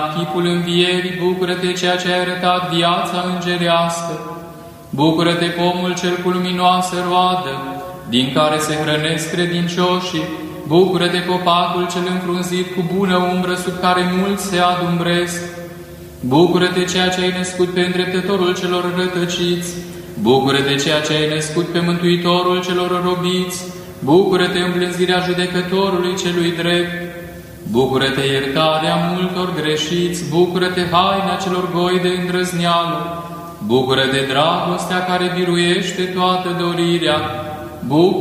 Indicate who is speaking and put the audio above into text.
Speaker 1: chipul învierii, bucură-te ceea ce ai arătat viața îngerească. Bucură-te pomul cel cu luminoasă roadă, din care se hrănesc credincioșii. Bucură-te copacul cel înfrunzit cu bună umbră, sub care mulți se adumbresc. Bucură-te ceea ce ai născut pe îndreptătorul celor rătăciți. Bucură-te ceea ce ai născut pe mântuitorul celor robiți. Bucură-te îmblânzirea judecătorului celui drept. Bucură-te iertarea multor greșiți. Bucură-te haina celor goi de îndrăzneală. Bucură-te dragostea care biruiește toată dorirea.